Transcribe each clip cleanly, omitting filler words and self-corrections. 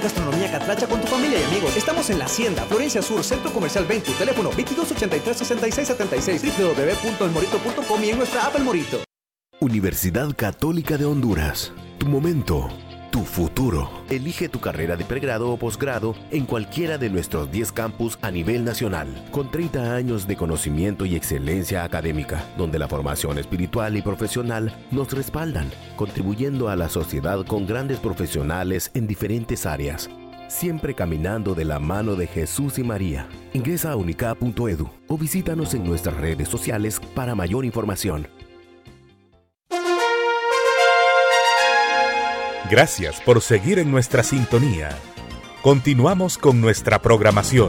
Gastronomía catracha con tu familia y amigos. Estamos en La Hacienda, Florencia Sur, Centro Comercial 20, teléfono 2283-6676, www.elmorito.com y en nuestra app El Morito. Universidad Católica de Honduras. Tu momento, tu futuro. Elige tu carrera de pregrado o posgrado en cualquiera de nuestros 10 campus a nivel nacional, con 30 años de conocimiento y excelencia académica, donde la formación espiritual y profesional nos respaldan, contribuyendo a la sociedad con grandes profesionales en diferentes áreas, siempre caminando de la mano de Jesús y María. Ingresa a unicap.edu o visítanos en nuestras redes sociales para mayor información. Gracias por seguir en nuestra sintonía. Continuamos con nuestra programación.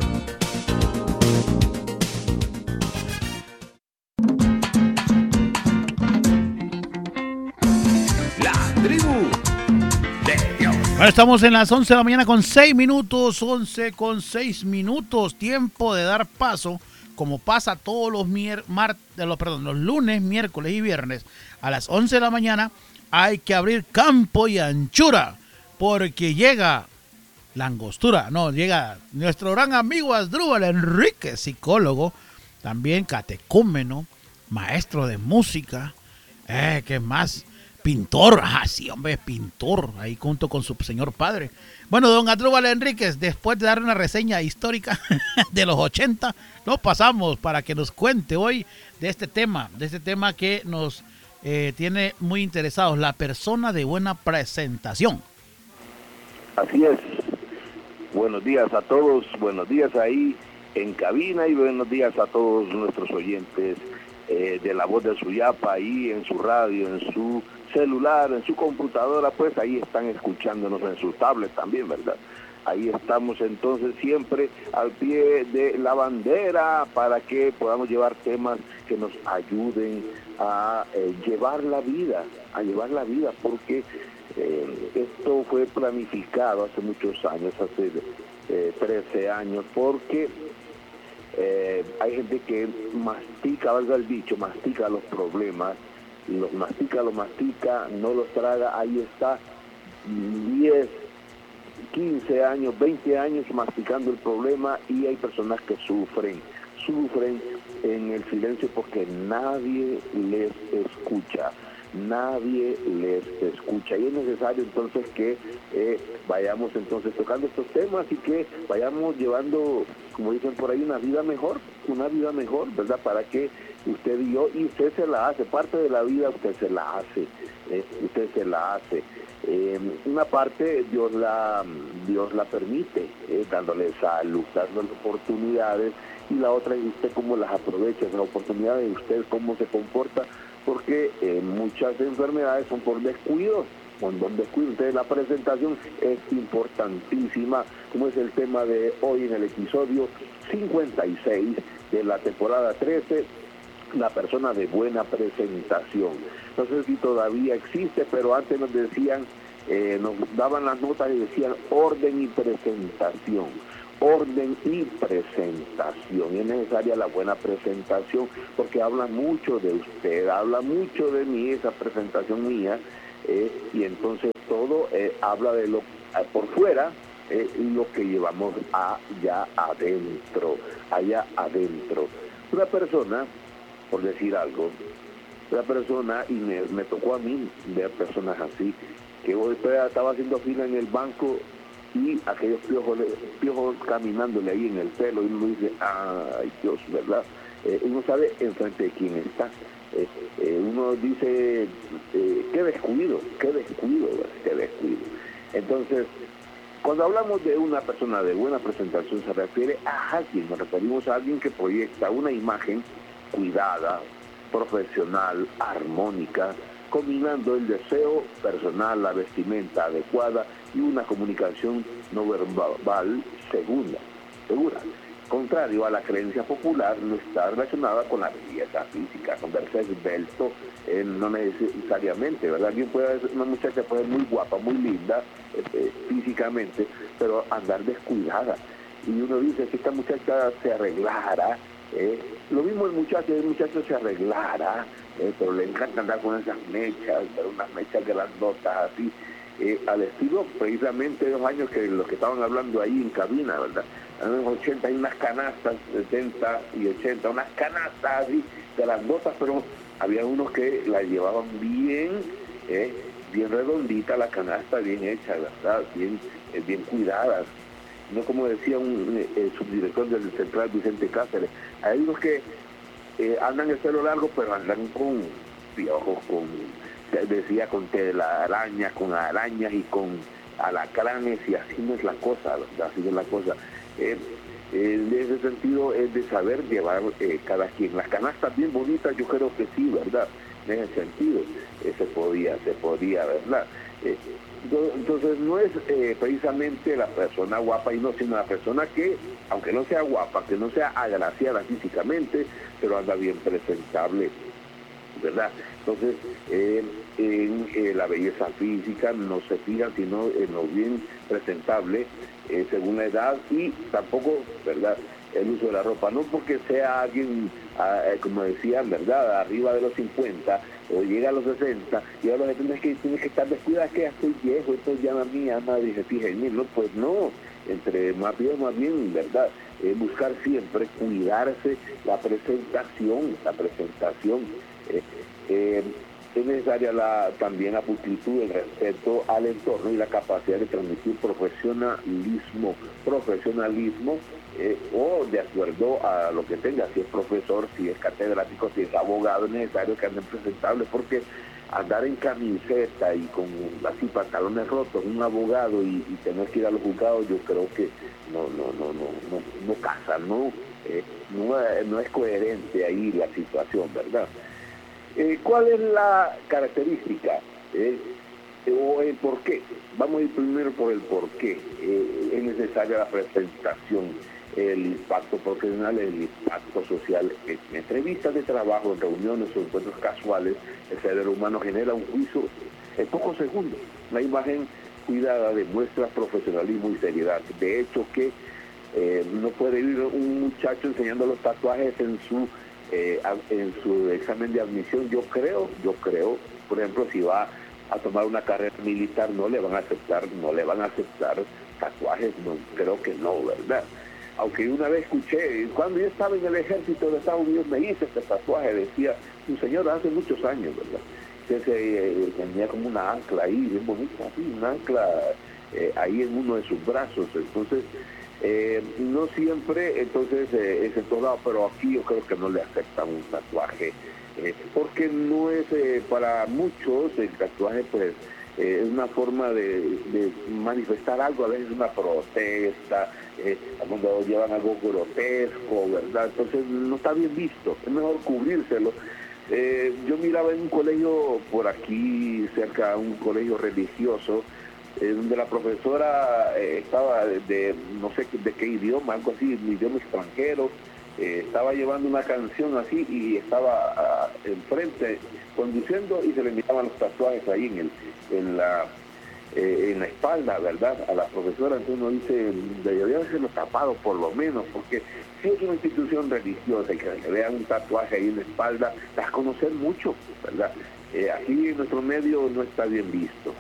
La tribu de Dios. Bueno, estamos en las 11 de la mañana con 6 minutos, 11 con 6 minutos, tiempo de dar paso, como pasa todos los lunes, miércoles y viernes, a las 11 de la mañana, hay que abrir campo y anchura, porque llega la angostura, llega nuestro gran amigo Asdrúbal Enríquez, psicólogo, también catecúmeno, maestro de música, ¿qué más? Pintor, sí, hombre, pintor, ahí junto con su señor padre. Bueno, don Asdrúbal Enríquez, después de dar una reseña histórica de los 80, lo pasamos para que nos cuente hoy de este tema que nos tiene muy interesados, la persona de buena presentación. Así es. Buenos días a todos, buenos días ahí en cabina y buenos días a todos nuestros oyentes de La Voz de Suyapa, ahí en su radio, en su celular, en su computadora, pues ahí están escuchándonos, en su tablet también, ¿verdad? Ahí estamos entonces siempre al pie de la bandera para que podamos llevar temas que nos ayuden a llevar la vida, porque esto fue planificado hace muchos años, hace 13 años, porque hay gente que mastica, valga el dicho, mastica los problemas, los mastica, no los traga, ahí está 10, 15 años, 20 años masticando el problema, y hay personas que sufren en el silencio porque nadie les escucha, y es necesario entonces que vayamos entonces tocando estos temas y que vayamos llevando, como dicen por ahí, una vida mejor, ¿verdad? Para que usted y yo, y usted se la hace, parte de la vida usted se la hace. Una parte Dios la permite, dándole salud, dándole oportunidades, y la otra es usted cómo las aprovecha, las oportunidades de usted cómo se comporta, porque muchas enfermedades son por descuido. Entonces la presentación es importantísima, como es el tema de hoy en el episodio 56 de la temporada 13, la persona de buena presentación. No sé si todavía existe, pero antes nos decían, nos daban las notas y decían orden y presentación. Y es necesaria la buena presentación, porque habla mucho de usted, habla mucho de mí, esa presentación mía, y entonces todo habla de lo por fuera, lo que llevamos allá adentro. Una persona, por decir algo, y me tocó a mí ver personas así, que hoy estaba haciendo fila en el banco y aquellos piojos caminándole ahí en el pelo, y uno dice, ay Dios, ¿verdad? Uno sabe enfrente de quién está. Uno dice, qué descuido. Entonces, cuando hablamos de una persona de buena presentación, se refiere a alguien, nos referimos a alguien que proyecta una imagen cuidada, profesional, armónica, combinando el deseo personal, la vestimenta adecuada y una comunicación no verbal segura. Contrario a la creencia popular, no está relacionada con la belleza física, con verse esbelto, no necesariamente, ¿verdad? Una muchacha puede ser muy guapa, muy linda físicamente, pero andar descuidada. Y uno dice, si esta muchacha se arreglara, lo mismo el muchacho se arreglara, pero le encanta andar con esas mechas, unas mechas grandotas así, al estilo precisamente de los años que los que estaban hablando ahí en cabina, ¿verdad? En los 80 hay unas canastas, 70 y 80, unas canastas así, grandotas, pero había unos que las llevaban bien redondita la canasta, bien hecha, ¿verdad? Bien cuidadas. No como decía el subdirector del Central, Vicente Cáceres, hay unos que andan el pelo largo, pero andan con piojos, decía con telarañas, con arañas y con alacranes, y así no es la cosa, ¿verdad? Así no es la cosa. En ese sentido es de saber llevar cada quien. Las canastas bien bonitas, yo creo que sí, ¿verdad? En ese sentido se podía, ¿verdad? Entonces no es precisamente la persona guapa, y no, sino la persona que, aunque no sea guapa, que no sea agraciada físicamente, pero anda bien presentable, ¿verdad? Entonces, en la belleza física no se fija sino en lo bien presentable, según la edad, y tampoco, ¿verdad?, el uso de la ropa, no porque sea alguien, como decían, ¿verdad?, arriba de los 50 o llega a los 60 y a los 70 tiene que estar descuidada, que ya estoy viejo, esto ya a mí, nadie se fija en mí, no, pues no, entre más bien, ¿verdad?, buscar siempre cuidarse la presentación, es necesaria también la pulcritud, el respeto al entorno y la capacidad de transmitir profesionalismo, o de acuerdo a lo que tenga, si es profesor, si es catedrático, si es abogado, es necesario que anden presentables, porque andar en camiseta y con así pantalones rotos, un abogado y tener que ir a los juzgados, yo creo que no casa, no es coherente ahí la situación, ¿verdad? ¿Cuál es la característica o el por qué? Vamos a ir primero por el por qué. Es necesaria la presentación, el impacto profesional, el impacto social. En entrevistas de trabajo, en reuniones o encuentros casuales, el ser humano genera un juicio en pocos segundos. La imagen cuidada demuestra profesionalismo y seriedad. De hecho, que no puede ir un muchacho enseñando los tatuajes en su examen de admisión. Yo creo, por ejemplo, si va a tomar una carrera militar, no le van a aceptar tatuajes, no, creo que no, ¿verdad? Aunque una vez escuché, cuando yo estaba en el ejército de Estados Unidos, me hice este tatuaje, decía un señor hace muchos años, ¿verdad? Que tenía como una ancla ahí, bien bonita, así, una ancla ahí en uno de sus brazos. Entonces, no siempre es en todo lado, pero aquí yo creo que no le aceptan un tatuaje, porque no es para muchos el tatuaje, pues es una forma de manifestar algo, a veces una protesta, cuando llevan algo grotesco, ¿verdad? Entonces no está bien visto, es mejor cubrírselo. Yo miraba en un colegio por aquí cerca, un colegio religioso, donde la profesora estaba de no sé de qué idioma, algo así, un idioma extranjero, estaba llevando una canción así y estaba enfrente conduciendo y se le miraban los tatuajes ahí en la espalda, ¿verdad?, a la profesora. Entonces uno dice, debería haberlo tapado por lo menos, porque si es una institución religiosa y que le vean un tatuaje ahí en la espalda, das a conocer mucho, ¿verdad? Aquí en nuestro medio no está bien visto,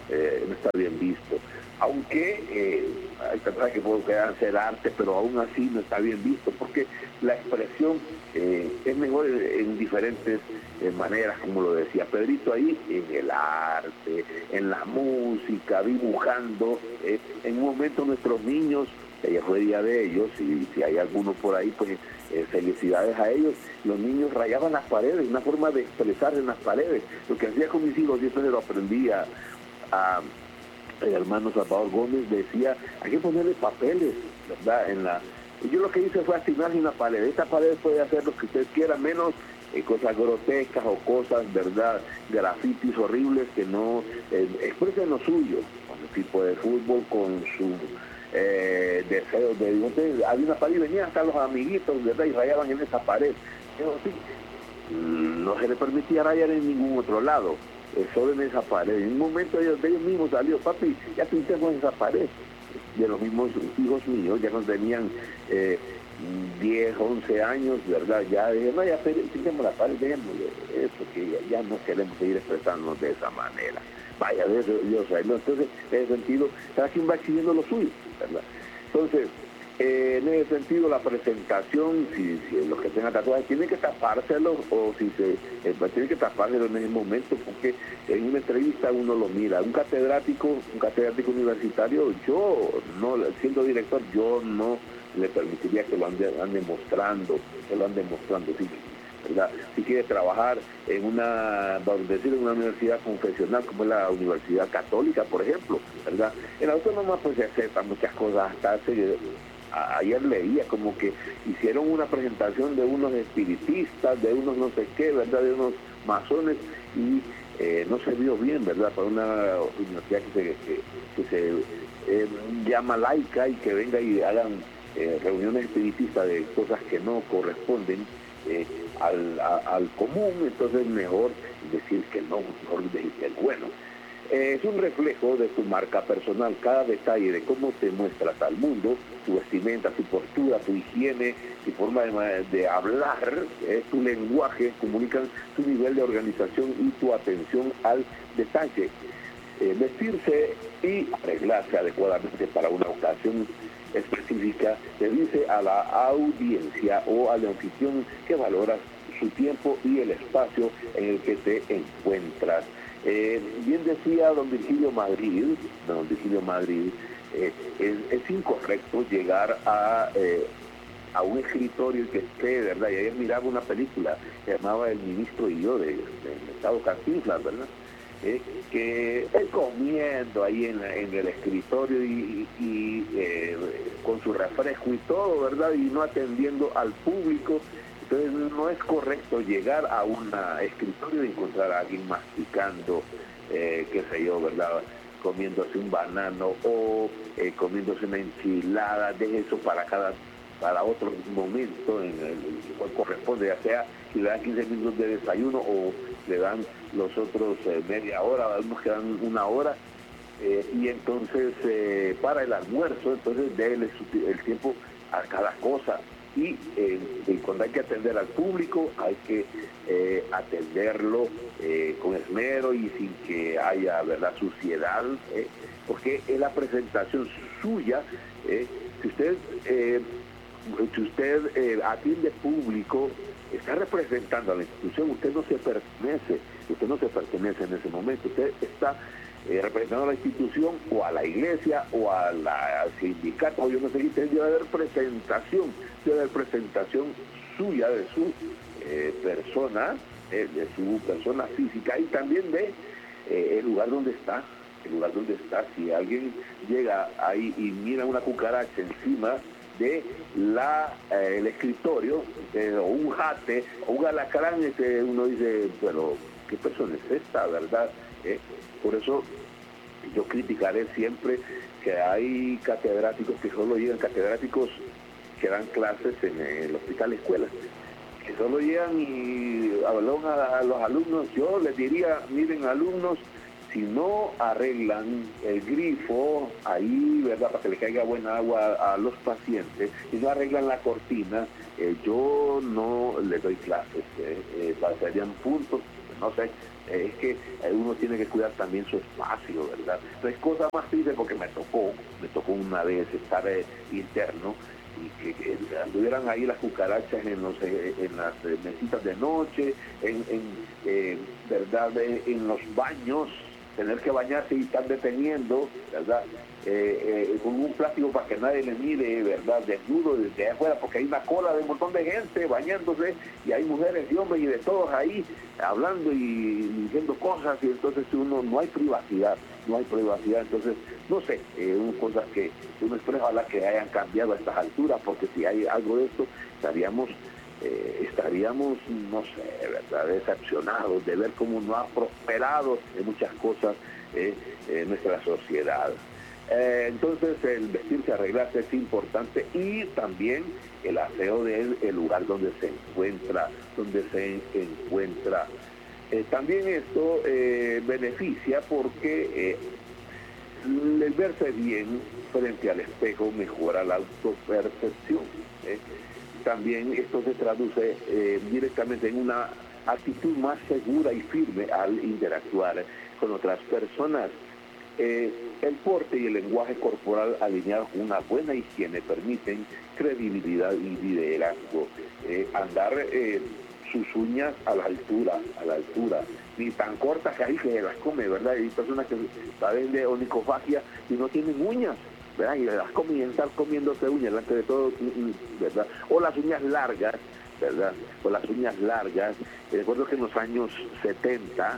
aunque hay tatuajes que pueden ser arte, pero aún así no está bien visto, porque la expresión es mejor en diferentes maneras, como lo decía Pedrito ahí, en el arte, en la música, dibujando. En un momento nuestros niños, ayer fue día de ellos, y si hay alguno por ahí, pues felicidades a ellos. Los niños rayaban las paredes, una forma de expresar en las paredes. Lo que hacía con mis hijos, yo siempre lo aprendí a el hermano Salvador Gómez, decía, hay que ponerle papeles, ¿verdad? Yo lo que hice fue asignar una pared. Esta pared puede hacer lo que usted quiera, menos cosas grotescas o cosas, ¿verdad?, grafitis horribles que no expresen lo suyo, con el tipo de fútbol, con su deseos de... Entonces, había una pared y venían hasta los amiguitos, ¿verdad?, y rayaban en esa pared. Pero sí, no se le permitía rayar en ningún otro lado, solo en esa pared. En un momento de ellos mismos salió, papi, ya pintamos esa pared. De los mismos hijos míos, ya cuando tenían 10, 11 años, ¿verdad? Ya dije, no, ya pintemos la pared, dejémosle eso, que ya no queremos seguir expresándonos de esa manera. vaya, de eso yo sé, ¿no? Entonces, en ese sentido, cada quien va exigiendo lo suyo, ¿verdad? Entonces, en ese sentido, la presentación, si los que tengan tatuajes tienen que tapárselo, o si tienen que tapárselo en ese momento, porque en una entrevista uno lo mira. Un catedrático universitario, yo, no siendo director, yo no le permitiría que lo ande mostrando, sí, ¿verdad? Si quiere trabajar en vamos a decir, en una universidad confesional como es la Universidad Católica, por ejemplo, ¿verdad? En la autónoma pues se aceptan muchas cosas. Ayer leía como que hicieron una presentación de unos espiritistas, de unos no sé qué, ¿verdad? De unos masones, y no se vio bien, ¿verdad? Para una universidad que se llama laica, y que venga y hagan reuniones espiritistas de cosas que no corresponden al común. Entonces mejor decir que no, mejor decir que es bueno. Es un reflejo de tu marca personal. Cada detalle de cómo te muestras al mundo, tu vestimenta, tu postura, tu higiene, tu forma de hablar, tu lenguaje, comunican tu nivel de organización y tu atención al detalle. Vestirse y arreglarse adecuadamente para una ocasión específica te dice a la audiencia o al anfitrión que valoras su tiempo y el espacio en el que te encuentras. Bien decía don Virgilio Madrid, es incorrecto llegar a un escritorio que esté, ¿verdad? Y ayer miraba una película que llamaba El Ministro y yo, de Estado Cantinflas, ¿verdad? Que comiendo ahí en el escritorio y con su refresco y todo, ¿verdad? Y no atendiendo al público. Entonces no es correcto llegar a un escritorio y encontrar a alguien masticando, qué sé yo, ¿verdad? Comiéndose un banano o comiéndose una enchilada. De eso para otro momento en el cual corresponde, ya sea si le dan 15 minutos de desayuno o le dan los otros media hora, algunos que dan una hora, y entonces para el almuerzo, entonces déle el tiempo a cada cosa. Y cuando hay que atender al público, hay que atenderlo con esmero y sin que haya, ¿verdad?, suciedad, porque es la presentación suya. Si usted atiende público, está representando a la institución. Usted no se pertenece en ese momento. Usted está representando a la institución o a la iglesia o al sindicato, o yo no sé, debe haber presentación suya de su persona física, y también de el lugar donde está. Si alguien llega ahí y mira una cucaracha encima de el escritorio, o un jate o un alacrán, uno dice, pero ¿qué persona es esta, verdad? Por eso yo criticaré siempre que hay catedráticos que solo llegan, catedráticos que dan clases en el hospital escuela, que solo llegan y hablan a los alumnos. Yo les diría, miren, alumnos, si no arreglan el grifo ahí, ¿verdad?, para que le caiga buena agua a los pacientes, y no arreglan la cortina, yo no les doy clases, serían puntos, no sé. Es que uno tiene que cuidar también su espacio, ¿verdad? Entonces, cosa más triste, porque me tocó una vez estar interno y que anduvieran ahí las cucarachas en las mesitas de noche, ¿verdad?, en los baños, tener que bañarse y estar deteniendo, ¿verdad?, con un plástico para que nadie le mire, ¿verdad?, desnudo desde afuera, porque hay una cola de un montón de gente bañándose, y hay mujeres y hombres y de todos ahí hablando y diciendo cosas, y entonces no hay privacidad. Entonces, no sé, cosas que uno espera, ojalá que hayan cambiado a estas alturas, porque si hay algo de esto, estaríamos, no sé, ¿verdad?, decepcionados de ver cómo no ha prosperado en muchas cosas nuestra sociedad. Entonces, el vestirse, arreglarse es importante, y también el aseo del lugar donde se encuentra. También esto beneficia porque el verse bien frente al espejo mejora la autopercepción. También esto se traduce directamente en una actitud más segura y firme al interactuar con otras personas. El porte y el lenguaje corporal alineados con una buena higiene permiten credibilidad y liderazgo. Andar sus uñas a la altura, ni tan cortas que hay que las come, ¿verdad? Hay personas que saben de onicofagia y no tienen uñas, ¿verdad? Y las comen y están comiéndose uñas delante de todo, ¿verdad? O las uñas largas, ¿verdad? O las uñas largas. Recuerdo que en los años 70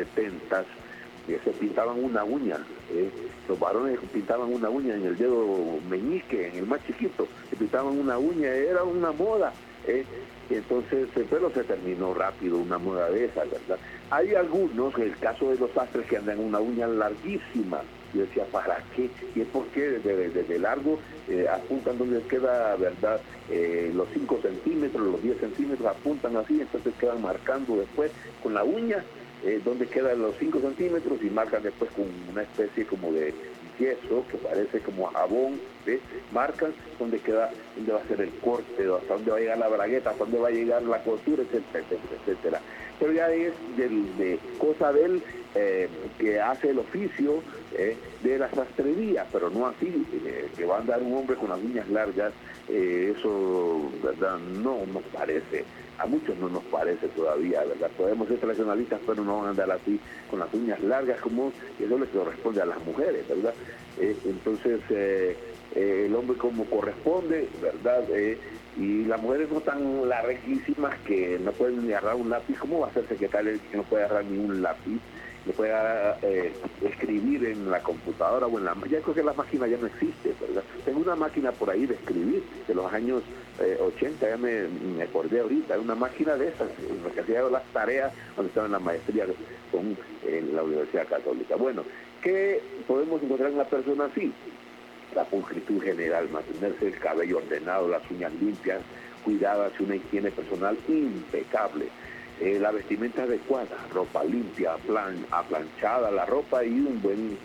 se pintaban una uña, los varones pintaban una uña en el dedo meñique, en el más chiquito, se pintaban una uña, era una moda, entonces, pero se terminó rápido una moda de esa, ¿verdad? Hay algunos, en el caso de los sastres, que andan una uña larguísima. Yo decía, ¿para qué? Y es porque desde largo apuntan donde queda, ¿verdad? Los 5 centímetros, los 10 centímetros, apuntan así, entonces quedan marcando después con la uña donde quedan los 5 centímetros y marcan después con una especie como de yeso que parece como jabón, ¿ves? Marcan donde va a ser el corte, hasta dónde va a llegar la bragueta, hasta dónde va a llegar la costura, etcétera, etcétera. Pero ya es de cosa de él que hace el oficio de la sastrería, pero no así, que va a andar un hombre con las uñas largas, eso, ¿verdad? No nos parece. A muchos no nos parece todavía, ¿verdad? Podemos ser tradicionalistas, pero no van a andar así con las uñas largas, como eso les corresponde a las mujeres, ¿verdad? Entonces, el hombre como corresponde, ¿verdad? Y las mujeres no tan larguísimas que no pueden ni agarrar un lápiz. ¿Cómo va a ser secretaria que no puede agarrar ni un lápiz? No puede escribir en la computadora o en la... Ya creo que la máquina ya no existe, ¿verdad? Tengo una máquina por ahí de escribir de los años 80, ya me acordé ahorita, una máquina de esas, en la que hacía las tareas cuando estaba en la maestría en la Universidad Católica. Bueno, ¿qué podemos encontrar en una persona así? La pulcritud general, mantenerse el cabello ordenado, las uñas limpias, cuidadas y una higiene personal impecable. La vestimenta adecuada, ropa limpia, aplanchada la ropa y un buen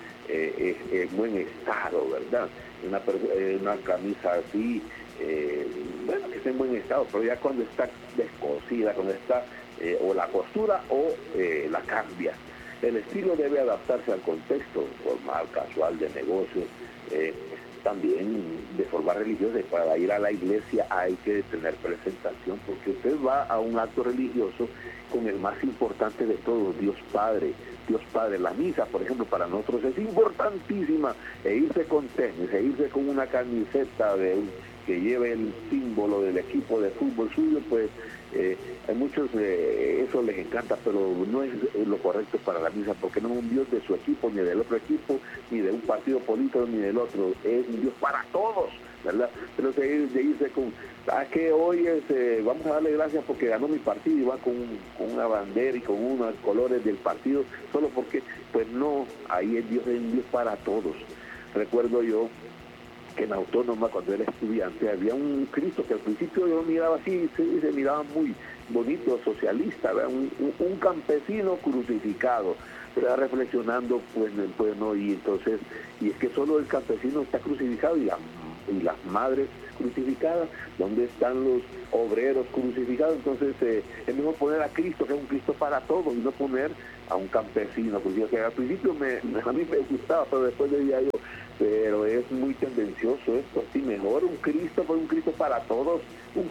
estado, ¿verdad? Una camisa así, bueno, que esté en buen estado, pero ya cuando está descosida, cuando está o la costura o la cambia. El estilo debe adaptarse al contexto formal, casual, de negocios, también de forma religiosa. Para ir a la iglesia hay que tener presentación, porque usted va a un acto religioso con el más importante de todos, Dios Padre. Dios Padre, la misa, por ejemplo, para nosotros es importantísima, irse con tenis, irse con una camiseta que lleve el símbolo del equipo de fútbol suyo, pues a muchos eso les encanta, pero no es lo correcto para la misa, porque no es un Dios de su equipo, ni del otro equipo, ni de un partido político, ni del otro, es un Dios para todos, ¿verdad? Pero de irse con, que hoy vamos a darle gracias porque ganó mi partido, y va con una bandera y con unos colores del partido, solo porque, pues no, ahí es un Dios para todos. Recuerdo yo que en Autónoma, cuando era estudiante, había un Cristo que al principio yo miraba así, se miraba muy bonito, socialista, un campesino crucificado, pero reflexionando, pues no, y entonces, y es que solo el campesino está crucificado y las madres crucificadas, ¿dónde están los obreros crucificados? Entonces es mejor poner a Cristo, que es un Cristo para todos, y no poner a un campesino crucificado, que al principio a mí me gustaba, pero después decía yo, pero es muy tendencioso esto, sí, mejor un Cristo, pues un Cristo para todos,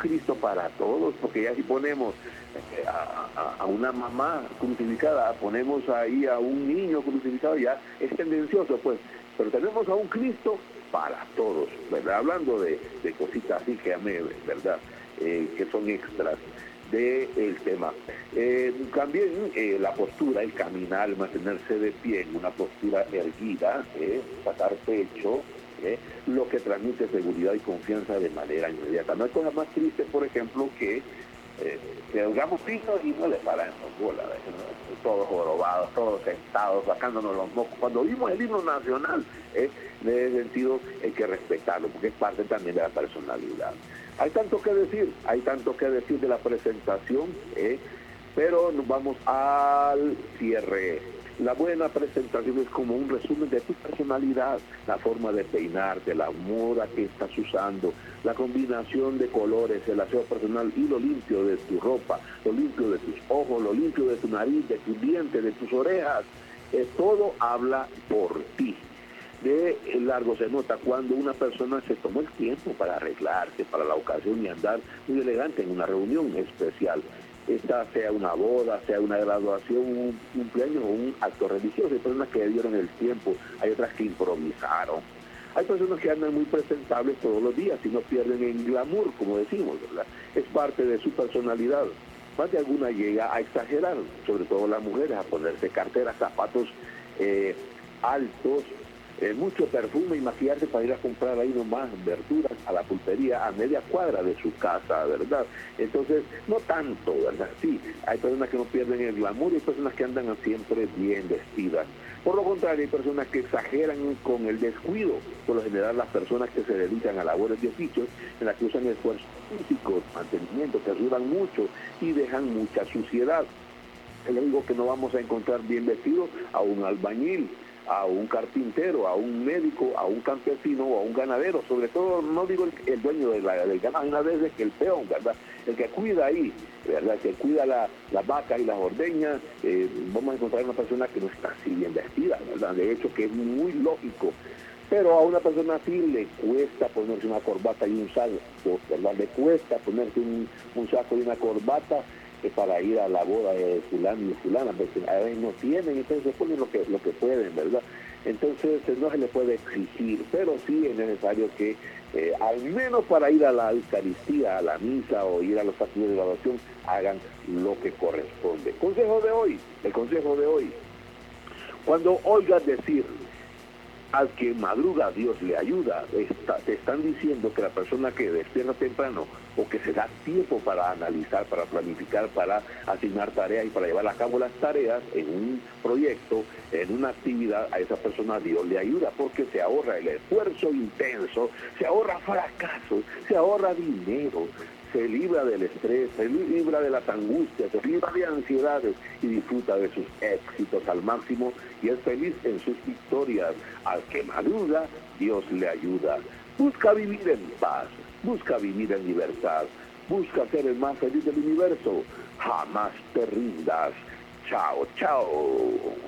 porque ya si ponemos a una mamá crucificada, ponemos ahí a un niño crucificado, ya es tendencioso, pues, pero tenemos a un Cristo para todos, ¿verdad? Hablando de cositas así que a mí, ¿verdad? Que son extras del tema. También la postura, el caminar, mantenerse de pie en una postura erguida, sacar pecho, lo que transmite seguridad y confianza de manera inmediata. No hay cosa más triste, por ejemplo, que hagamos piso y no le paran los bolas, todos jorobados, todos sentados, sacándonos los mocos. Cuando vimos el himno nacional, en ese sentido hay que respetarlo, porque es parte también de la personalidad. Hay tanto que decir de la presentación, pero nos vamos al cierre. La buena presentación es como un resumen de tu personalidad, la forma de peinarte, la moda que estás usando, la combinación de colores, el aseo personal y lo limpio de tu ropa, lo limpio de tus ojos, lo limpio de tu nariz, de tus dientes, de tus orejas. Todo habla por ti. De largo se nota cuando una persona se tomó el tiempo para arreglarse para la ocasión y andar muy elegante en una reunión especial. Esta sea una boda, sea una graduación, un cumpleaños o un acto religioso. Hay personas que dieron el tiempo, hay otras que improvisaron. Hay personas que andan muy presentables todos los días y no pierden en glamour, como decimos, ¿verdad? Es parte de su personalidad. Más de alguna llega a exagerar, sobre todo las mujeres, a ponerse carteras, zapatos altos, mucho perfume y maquillaje para ir a comprar ahí nomás verduras a la pulpería a media cuadra de su casa, ¿verdad? Entonces, no tanto, ¿verdad? Sí, hay personas que no pierden el glamour y hay personas que andan siempre bien vestidas. Por lo contrario, hay personas que exageran con el descuido. Por lo general, las personas que se dedican a labores de oficios, en las que usan esfuerzos físicos, mantenimiento, que ayudan mucho y dejan mucha suciedad. Le digo que no vamos a encontrar bien vestido a un albañil, a un carpintero, a un médico, a un campesino o a un ganadero, sobre todo, no digo el dueño del ganado, una vez es que el peón, ¿verdad? El que cuida ahí, ¿verdad? Que cuida las vacas y las ordeñas, vamos a encontrar una persona que no está así bien vestida, ¿verdad? De hecho, que es muy lógico. Pero a una persona así le cuesta ponerse una corbata y un saco, ¿verdad? Le cuesta ponerse un saco y una corbata para ir a la boda de fulano y fulana, porque a veces no tienen, entonces se ponen lo que pueden, ¿verdad? Entonces no se les puede exigir, pero sí es necesario que al menos para ir a la Eucaristía, a la misa o ir a los actos de graduación, hagan lo que corresponde. El consejo de hoy, cuando oigas decir al que madruga Dios le ayuda, te están diciendo que la persona que despierta temprano o que se da tiempo para analizar, para planificar, para asignar tareas y para llevar a cabo las tareas en un proyecto, en una actividad, a esa persona Dios le ayuda porque se ahorra el esfuerzo intenso, se ahorra fracasos, se ahorra dinero, se libra del estrés, se libra de las angustias, se libra de ansiedades y disfruta de sus éxitos al máximo y es feliz en sus victorias. Al que madruga, Dios le ayuda. Busca vivir en paz, busca vivir en libertad, busca ser el más feliz del universo. Jamás te rindas. Chao, chao.